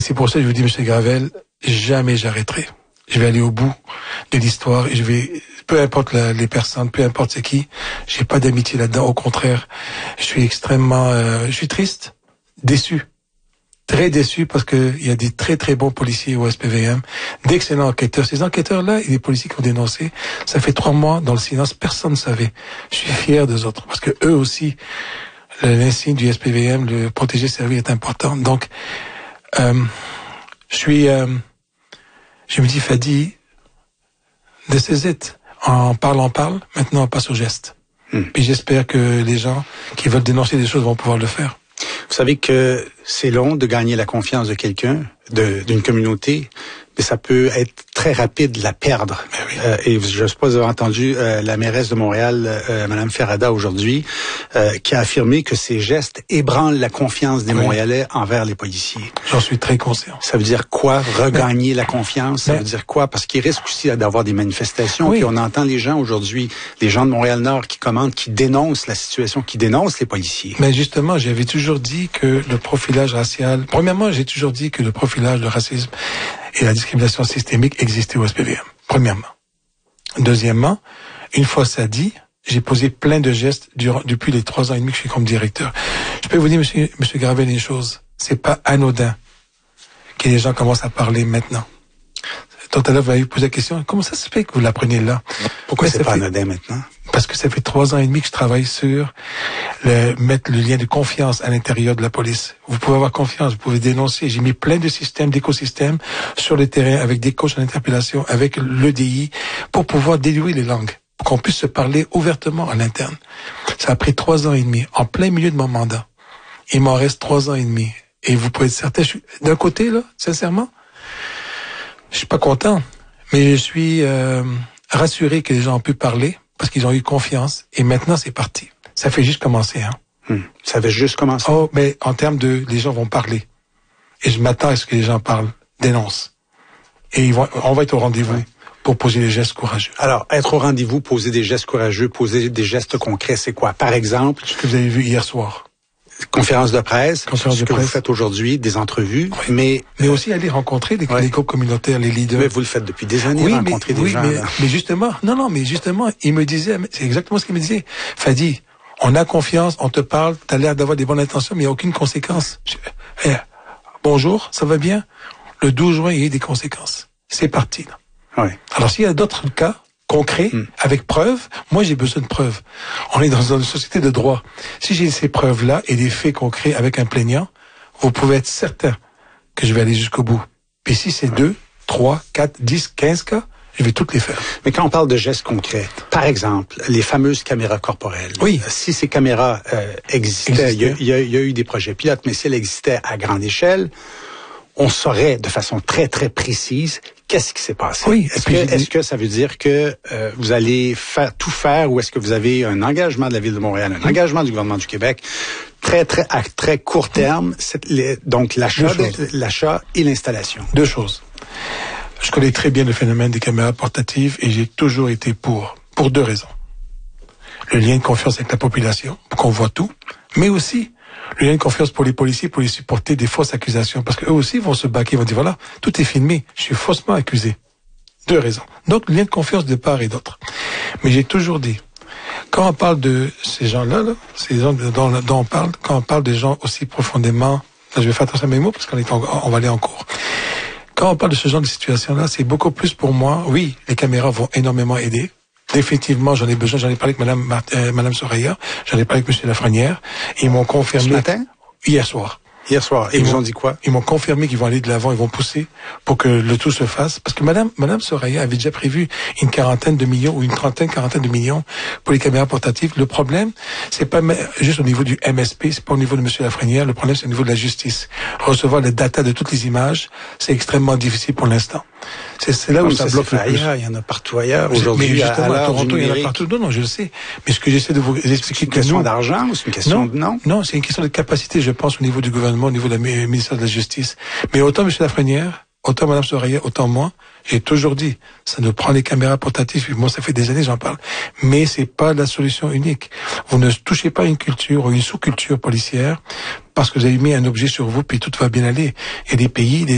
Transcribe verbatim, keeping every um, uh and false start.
C'est pour ça que je vous dis, M. Gravel, jamais j'arrêterai. Je vais aller au bout de l'histoire et je vais, peu importe la, les personnes, peu importe c'est qui, j'ai pas d'amitié là-dedans. Au contraire, je suis extrêmement, euh, je suis triste, déçu, très déçu parce que il y a des très très bons policiers au S P V M, d'excellents enquêteurs. Ces enquêteurs-là et les policiers qui ont dénoncé, ça fait trois mois dans le silence, personne ne savait. Je suis fier des autres parce que eux aussi, l'insigne du S P V M, le protéger, servir est important. Donc, euh, je suis euh, Je me dis, Fadi, this is it. On parle, on parle. Maintenant, on passe au geste. Hmm. Puis j'espère que les gens qui veulent dénoncer des choses vont pouvoir le faire. Vous savez que c'est long de gagner la confiance de quelqu'un, de, d'une communauté, mais ça peut être très rapide de la perdre. Oui. Euh, et je ne sais pas si vous avez entendu euh, la mairesse de Montréal, euh, Mme Ferrada, aujourd'hui, euh, qui a affirmé que ces gestes ébranlent la confiance des oui. Montréalais envers les policiers. J'en suis très conscient. Ça veut dire quoi, regagner mais, la confiance? Ça mais, veut dire quoi? Parce qu'il risque aussi d'avoir des manifestations. Oui. Puis on entend les gens aujourd'hui, les gens de Montréal-Nord qui commandent, qui dénoncent la situation, qui dénoncent les policiers. Mais justement, j'avais toujours dit que le profilage racial... Premièrement, j'ai toujours dit que le profilage, le racisme et la discrimination systémique existait au S P V M. Premièrement. Deuxièmement, une fois ça dit, j'ai posé plein de gestes durant, depuis les trois ans et demi que je suis comme directeur. Je peux vous dire, monsieur, monsieur Gravel, une chose. C'est pas anodin que les gens commencent à parler maintenant. Tout à l'heure, vous avez posé la question, comment ça se fait que vous l'apprenez là? Pourquoi c'est pas fait... anodin maintenant? Parce que ça fait trois ans et demi que je travaille sur le, mettre le lien de confiance à l'intérieur de la police. Vous pouvez avoir confiance, vous pouvez dénoncer. J'ai mis plein de systèmes, d'écosystèmes sur le terrain avec des coachs en interpellation, avec l'E D I, pour pouvoir délier les langues, pour qu'on puisse se parler ouvertement à l'interne. Ça a pris trois ans et demi, en plein milieu de mon mandat. Il m'en reste trois ans et demi. Et vous pouvez être certain, je suis, d'un côté, là, sincèrement, je suis pas content, mais je suis euh, rassuré que les gens ont pu parler parce qu'ils ont eu confiance. Et maintenant, c'est parti. Ça fait juste commencer, hein. Hum, ça fait juste commencer. Oh, mais en termes de, les gens vont parler. Et je m'attends à ce que les gens parlent, dénoncent. Et ils vont, on va être au rendez-vous ouais. pour poser des gestes courageux. Alors, être au rendez-vous, poser des gestes courageux, poser des gestes concrets, c'est quoi? Par exemple, ce que vous avez vu hier soir. Conférence de presse, Conférence ce de que presse. vous faites aujourd'hui, des entrevues, oui. mais... Mais aussi aller rencontrer les, ouais. les groupes communautaires, les leaders. Mais vous le faites depuis des années, oui, rencontrer mais, des oui, gens. Mais, là. mais justement, non, non, mais justement, il me disait, c'est exactement ce qu'il me disait. Fadi, on a confiance, on te parle, t'as l'air d'avoir des bonnes intentions, mais il n'y a aucune conséquence. Je, hey, bonjour, ça va bien? Le douze juin, il y a eu des conséquences. C'est parti, là. Oui. Alors, s'il y a d'autres cas concrets, hmm. avec preuves, moi, j'ai besoin de preuves. On est dans une société de droit. Si j'ai ces preuves-là et des faits concrets avec un plaignant, vous pouvez être certain que je vais aller jusqu'au bout. Puis si c'est deux, trois, quatre, dix, quinze cas, je vais toutes les faire. Mais quand on parle de gestes concrets, par exemple, les fameuses caméras corporelles. Oui. Si ces caméras euh, existaient, il y, y, y a eu des projets pilotes, mais si elles existaient à grande échelle, on saurait de façon très, très précise qu'est-ce qui s'est passé. Oui. Est-ce que, est-ce que ça veut dire que euh, vous allez faire tout faire ou est-ce que vous avez un engagement de la Ville de Montréal, un engagement du gouvernement du Québec très, très, à très court terme, c'est les, donc l'achat, de, l'achat et l'installation? Deux choses. Je connais très bien le phénomène des caméras portatives et j'ai toujours été pour, pour deux raisons. Le lien de confiance avec la population, pour qu'on voit tout, mais aussi le lien de confiance pour les policiers, pour les supporter des fausses accusations. Parce qu'eux aussi vont se baquer, ils vont dire, voilà, tout est filmé, je suis faussement accusé. Deux raisons. Donc, le lien de confiance de part et d'autre. Mais j'ai toujours dit, quand on parle de ces gens-là, là, ces gens dont, dont on parle, quand on parle de gens aussi profondément, là, je vais faire attention à mes mots parce qu'on est en, on va aller en cours. Quand on parle de ce genre de situation-là, c'est beaucoup plus pour moi, oui, les caméras vont énormément aider. Définitivement, j'en ai besoin. J'en ai parlé avec Madame, Martin, euh, Madame Soraya. J'en ai parlé avec Monsieur Lafrenière. Ils m'ont confirmé. Ce matin? Hier soir. Hier soir. Et ils vous ont dit quoi? Ils m'ont confirmé qu'ils vont aller de l'avant, ils vont pousser pour que le tout se fasse. Parce que Madame, Madame Soraya avait déjà prévu une quarantaine de millions ou une trentaine, quarantaine de millions pour les caméras portatives. Le problème, c'est pas juste au niveau du M S P, c'est pas au niveau de Monsieur Lafrenière. Le problème, c'est au niveau de la justice. Recevoir les data de toutes les images, c'est extrêmement difficile pour l'instant. C'est, c'est là où ça, ça bloque le plus. Ailleurs, il y en a partout ailleurs. Aujourd'hui, mais justement, à, à Toronto, il y en a partout. Non, non, je le sais. Mais ce que j'essaie de vous expliquer, c'est une question nous, d'argent ou c'est une question non, de non? Non, c'est une question de capacité, je pense, au niveau du gouvernement, au niveau de la ministère de la Justice. Mais autant M. Lafrenière, autant Mme Soraya, autant moi, j'ai toujours dit, ça nous prend les caméras portatives. Moi, ça fait des années, j'en parle. Mais c'est pas la solution unique. Vous ne touchez pas une culture ou une sous-culture policière parce que vous avez mis un objet sur vous puis tout va bien aller. Il y a des pays, des